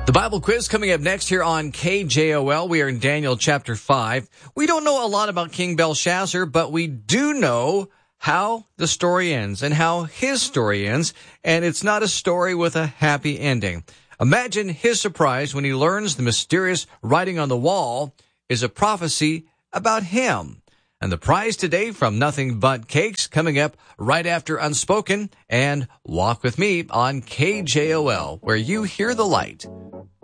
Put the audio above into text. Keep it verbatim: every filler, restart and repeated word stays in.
The Bible quiz coming up next here on K J O L. We are in Daniel chapter five. We don't know a lot about King Belshazzar, but we do know how the story ends and how his story ends, and it's not a story with a happy ending. Imagine his surprise when he learns the mysterious writing on the wall is a prophecy about him. And the prize today from Nothing But Cakes coming up right after Unspoken and Walk With Me on K J O L, where you hear the light.